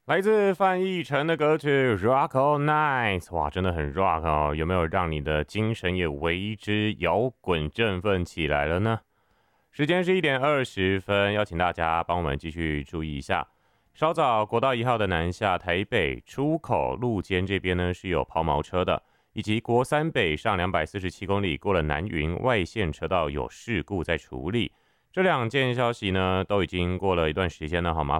来自范逸臣的歌曲《Rock All Night》，哇，真的很 rock 哦！有没有让你的精神也为之摇滚振奋起来了呢？时间是1:20，邀请大家帮我们继续注意一下。稍早国道1号的南下台北出口路肩这边呢是有抛锚车的，以及国三北上247公里过了南云外线车道有事故在处理。这两件消息呢都已经过了一段时间了，好吗？